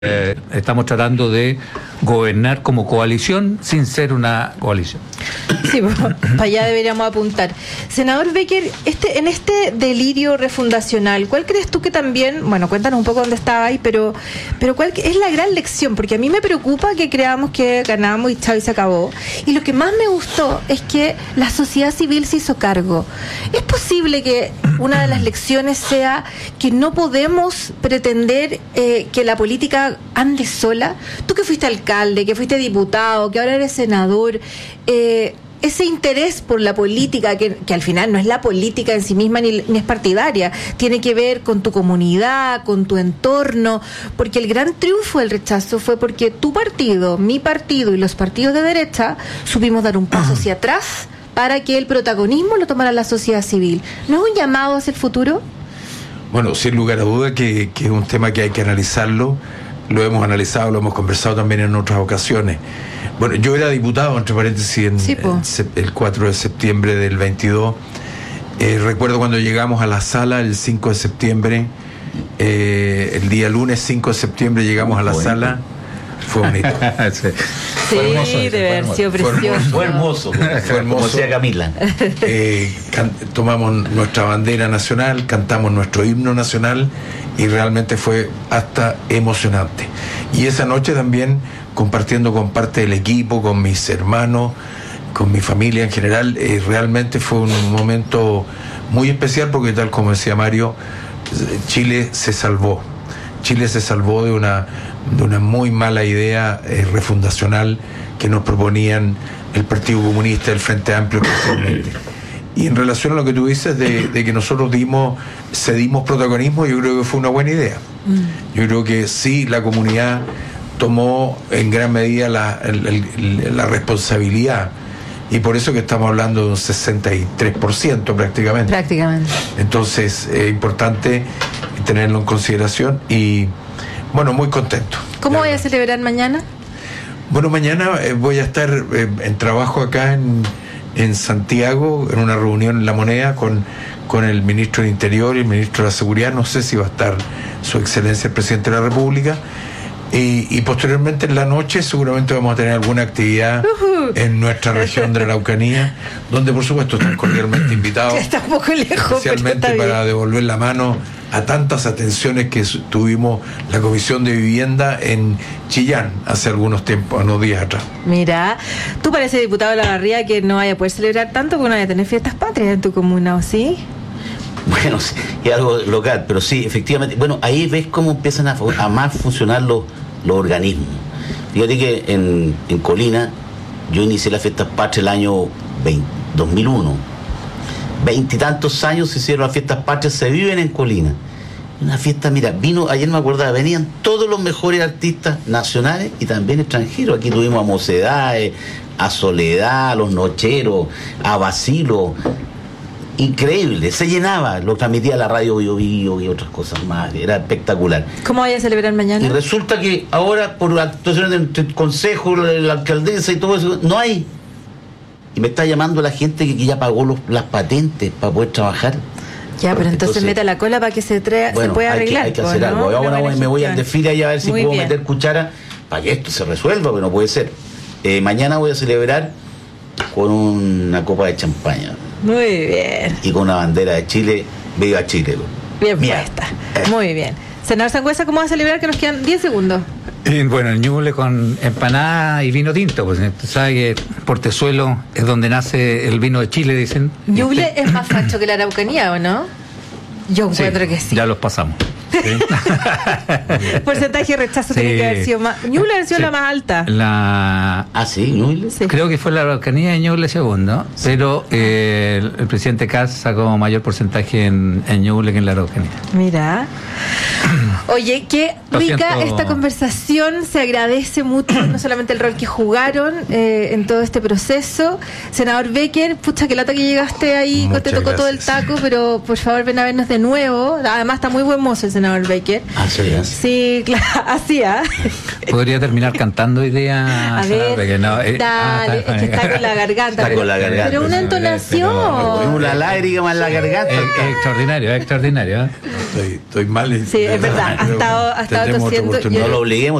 Estamos tratando de gobernar como coalición sin ser una coalición. Sí, pues, para allá deberíamos apuntar. Senador Becker, en este delirio refundacional, ¿cuál crees tú que también, bueno, cuéntanos un poco dónde estaba ahí, pero cuál es la gran lección? Porque a mí me preocupa que creamos que ganamos y chao y se acabó. Y lo que más me gustó es que la sociedad civil se hizo cargo. ¿Es posible que una de las lecciones sea que no podemos pretender que la política ande sola? Tú que fuiste alcalde, que fuiste diputado, que ahora eres senador, ese interés por la política, que al final no es la política en sí misma ni es partidaria, tiene que ver con tu comunidad, con tu entorno, porque el gran triunfo del rechazo fue porque tu partido, mi partido y los partidos de derecha supimos dar un paso hacia atrás para que el protagonismo lo tomara la sociedad civil. ¿No es un llamado hacia el futuro? Bueno, sin lugar a duda que es un tema que hay que analizarlo. Lo hemos analizado, lo hemos conversado también en otras ocasiones. Bueno, yo era diputado, entre paréntesis, el 4 de septiembre del 22. Recuerdo cuando llegamos a la sala el 5 de septiembre, el día lunes 5 de septiembre llegamos a la sala. Fue bonito. Sí, debe haber sido precioso. Fue hermoso, como decía Camila. Tomamos nuestra bandera nacional, cantamos nuestro himno nacional y realmente fue hasta emocionante. Y esa noche también, compartiendo con parte del equipo, con mis hermanos, con mi familia en general, realmente fue un momento muy especial porque, tal como decía Mario, Chile se salvó. Chile se salvó de una muy mala idea refundacional que nos proponían el Partido Comunista, el Frente Amplio especialmente. Y en relación a lo que tú dices de que nosotros cedimos protagonismo, yo creo que fue una buena idea. Yo creo que sí, la comunidad tomó en gran medida la responsabilidad, y por eso que estamos hablando de un 63% prácticamente. Entonces es importante tenerlo en consideración y bueno, muy contento. ¿Cómo voy a celebrar mañana? Bueno, mañana voy a estar en trabajo acá en Santiago, en una reunión en La Moneda con el ministro del Interior y el ministro de la Seguridad. No sé si va a estar su excelencia el presidente de la República. Y posteriormente en la noche seguramente vamos a tener alguna actividad en nuestra región de la Araucanía, donde por supuesto están cordialmente invitados. Está un poco lejos, especialmente para devolver la mano a tantas atenciones que tuvimos la Comisión de Vivienda en Chillán hace unos días atrás. Mira, tú pareces diputado de la Barría que no vaya a poder celebrar tanto porque no vaya a tener fiestas patrias en tu comuna, ¿o sí? Bueno, sí, es algo local, pero sí, efectivamente. Bueno, ahí ves cómo empiezan a más funcionar los organismos. Fíjate que en Colina yo inicié las fiestas patrias el año 2001. 20 y tantos años se hicieron las fiestas patrias, se viven en Colina. Una fiesta, mira, ayer me acordaba, venían todos los mejores artistas nacionales y también extranjeros. Aquí tuvimos a Mocedades, a Soledad, a Los Nocheros, a Basilo. Increíble, se llenaba, lo transmitía la radio Bio Bio y otras cosas más, era espectacular. ¿Cómo vaya a celebrar mañana? Y resulta que ahora, por actuaciones del consejo, la alcaldesa y todo eso, no hay. Y me está llamando la gente que ya pagó las patentes para poder trabajar. Ya, pero entonces meta la cola para que se pueda arreglar. Hay que hacer algo. Ahora me voy al desfile y a ver si puedo meter cuchara para que esto se resuelva, pero no puede ser. Mañana voy a celebrar con una copa de champaña. Muy bien. Y con una bandera de Chile. Viva Chile. Bien puesta. Muy bien. Senador Sangüesa, ¿cómo va a celebrar? Que nos quedan 10 segundos. Bueno, el Ñuble con empanada y vino tinto, pues sabe que Portezuelo es donde nace el vino de Chile, dicen. ¿Ñuble es más facho que la Araucanía o no? Yo encuentro que sí. Ya los pasamos. ¿Sí? Porcentaje de rechazo tiene que haber sido más. Ñuble ha sido la más alta. Sí, Ñuble. Sí. Creo que fue la Araucanía y Ñuble segundo, pero el presidente Kast sacó mayor porcentaje en Ñuble que en la Araucanía. Mira. Oye, qué rica esta conversación, se agradece mucho no solamente el rol que jugaron en todo este proceso. Senador Becker, pucha, que lata que llegaste ahí, te tocó todo el taco, pero por favor ven a vernos de nuevo. Además está muy buen mozo el senador senador Baker. Ah, sí, Sí, claro, así, ¿ah? Podría terminar cantando hoy día. A ver, porque no, dale, es que está con la garganta. Está con la garganta. Pero una entonación. Una lágrima en la garganta. Es extraordinario, es extraordinario. Estoy mal. Sí, es verdad, ha estado Tendremos otra tosiendo. oportunidad. No lo obliguemos.